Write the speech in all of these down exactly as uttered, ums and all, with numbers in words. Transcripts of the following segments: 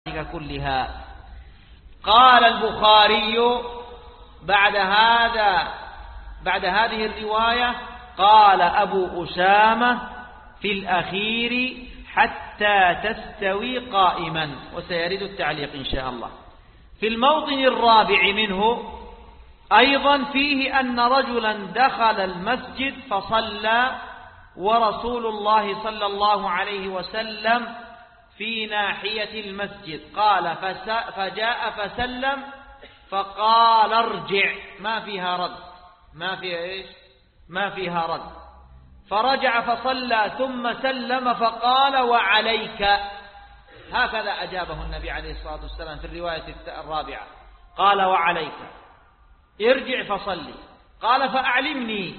كلها. قال البخاري بعد هذا بعد هذه الرواية: قال أبو أسامة في الأخير حتى تستوي قائما، وسيرد التعليق إن شاء الله. في الموطن الرابع منه أيضا فيه أن رجلا دخل المسجد فصلى ورسول الله صلى الله عليه وسلم في ناحية المسجد. قال فجاء فسلم فقال ارجع، ما فيها رد، ما فيها إيش ما فيها رد. فرجع فصلى ثم سلم فقال وعليك. هكذا أجابه النبي عليه الصلاة والسلام في الرواية الرابعة، قال وعليك، ارجع فصلي. قال فأعلمني.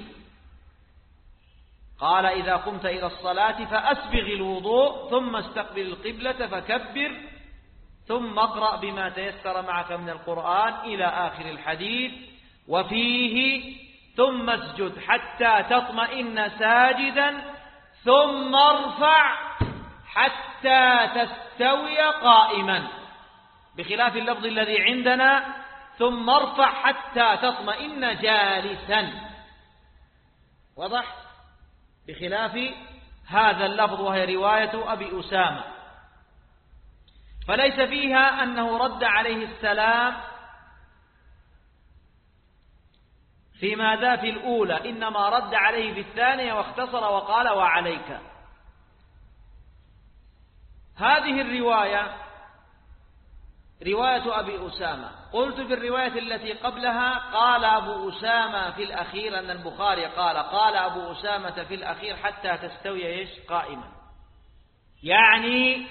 قال إذا قمت إلى الصلاة فأسبغ الوضوء ثم استقبل القبلة فكبر ثم اقرأ بما تيسر معك من القرآن إلى آخر الحديث. وفيه ثم اسجد حتى تطمئن ساجدا ثم ارفع حتى تستوي قائما، بخلاف اللفظ الذي عندنا ثم ارفع حتى تطمئن جالسا. واضح؟ بخلاف هذا اللفظ وهي رواية أبي أسامة، فليس فيها أنه رد عليه السلام في ماذا في الأولى، إنما رد عليه في الثانية واختصر وقال وعليك. هذه الرواية رواية أبي أسامة. قلت في الرواية التي قبلها قال أبو أسامة في الأخير، أن البخاري قال قال أبو أسامة في الأخير حتى تستوي إيش قائما، يعني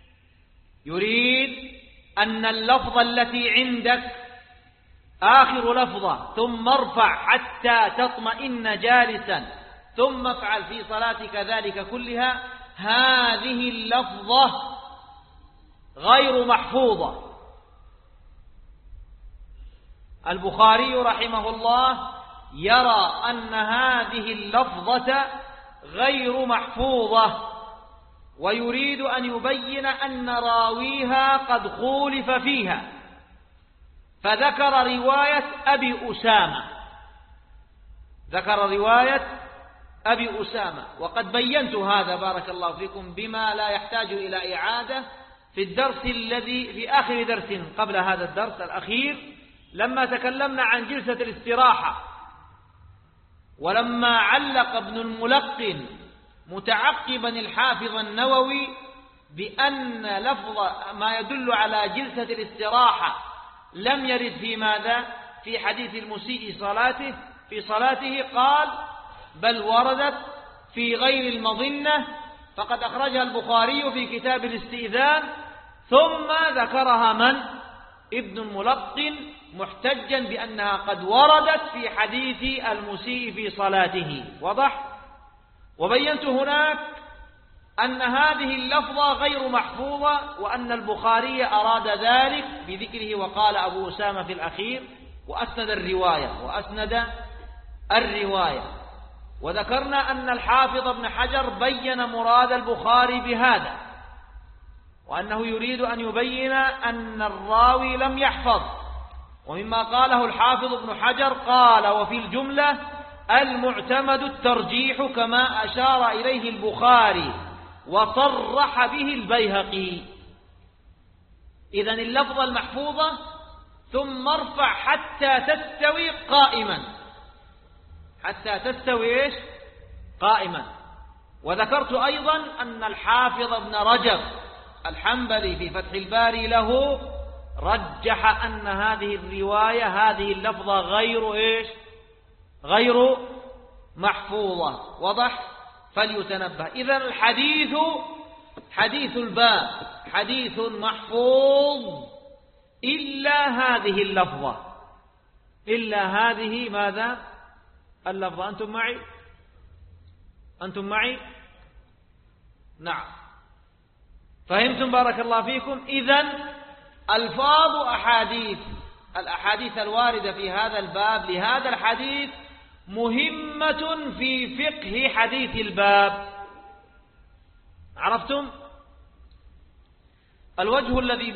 يريد أن اللفظة التي عندك آخر لفظة ثم ارفع حتى تطمئن جالسا ثم افعل في صلاتك ذلك كلها، هذه اللفظة غير محفوظة. البخاري رحمه الله يرى أن هذه اللفظة غير محفوظة، ويريد أن يبين أن راويها قد خولف فيها، فذكر رواية أبي أسامة ذكر رواية أبي أسامة وقد بينت هذا بارك الله فيكم بما لا يحتاج إلى إعادة في الدرس الذي في آخر درس قبل هذا الدرس الأخير، لما تكلمنا عن جلسة الاستراحة، ولما علق ابن الملقن متعقبا الحافظ النووي بأن لفظ ما يدل على جلسة الاستراحة لم يرد في ماذا في حديث المسيء صلاته في صلاته، قال بل وردت في غير المظنة، فقد أخرجها البخاري في كتاب الاستئذان، ثم ذكرها من ابن الملقن محتجا بأنها قد وردت في حديث المسيء في صلاته. وضح؟ وبينت هناك أن هذه اللفظة غير محفوظة، وأن البخاري أراد ذلك بذكره وقال أبو أسامة في الأخير، وأسند الرواية وأسند الرواية وذكرنا أن الحافظ ابن حجر بين مراد البخاري بهذا، وأنه يريد أن يبين أن الراوي لم يحفظ. ومما قاله الحافظ ابن حجر قال وفي الجملة المعتمد الترجيح كما أشار إليه البخاري وصرح به البيهقي. إذن اللفظة المحفوظة ثم ارفع حتى تستوي قائما، حتى تستوي إيش؟ قائما. وذكرت أيضا أن الحافظ ابن رجب الحنبلي في فتح الباري له رجح أن هذه الرواية هذه اللفظة غير إيش؟ غير محفوظة. وضح؟ فليتنبه. إذن الحديث حديث الباب حديث محفوظ إلا هذه اللفظة، إلا هذه ماذا؟ اللفظة. أنتم معي؟ أنتم معي؟ نعم، فهمتم بارك الله فيكم. إذن ألفاظ أحاديث الأحاديث الواردة في هذا الباب لهذا الحديث مهمة في فقه حديث الباب. عرفتم؟ الوجه الذي